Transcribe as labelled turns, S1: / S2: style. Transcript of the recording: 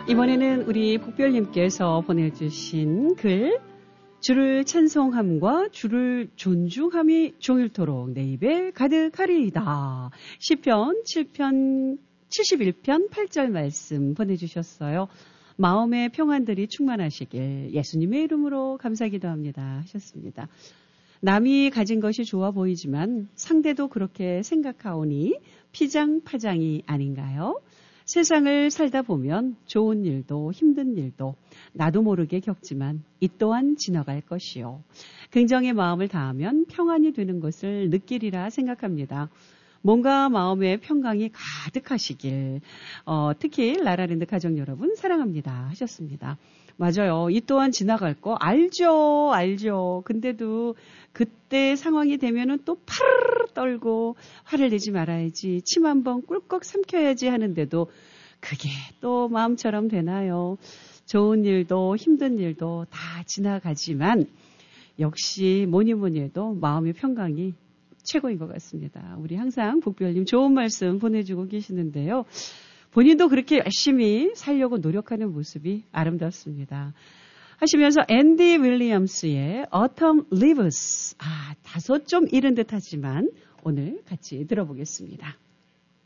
S1: 이번에는 우리 복별님께서 보내주신 글, 주를 찬송함과 주를 존중함이 종일토록 내 입에 가득하리이다. 시편 71편 8절 말씀 보내주셨어요. 마음의 평안들이 충만하시길 예수님의 이름으로 감사기도 합니다 하셨습니다. 남이 가진 것이 좋아 보이지만 상대도 그렇게 생각하오니 피장파장이 아닌가요? 세상을 살다 보면 좋은 일도 힘든 일도 나도 모르게 겪지만 이 또한 지나갈 것이요. 긍정의 마음을 다하면 평안이 되는 것을 느끼리라 생각합니다. 몸과 마음의 평강이 가득하시길 특히 라라랜드 가족 여러분 사랑합니다 하셨습니다. 맞아요. 이 또한 지나갈 거 알죠. 근데도 그때 상황이 되면은 또 파르르 떨고 화를 내지 말아야지, 침 한번 꿀꺽 삼켜야지 하는데도 그게 또 마음처럼 되나요? 좋은 일도 힘든 일도 다 지나가지만 역시 뭐니 해도 마음의 평강이 최고인 것 같습니다. 우리 항상 복별님 좋은 말씀 보내주고 계시는데요. 본인도 그렇게 열심히 살려고 노력하는 모습이 아름답습니다. 하시면서 앤디 윌리엄스의 Autumn Leaves, 다소 좀 이른 듯 하지만 오늘 같이 들어보겠습니다.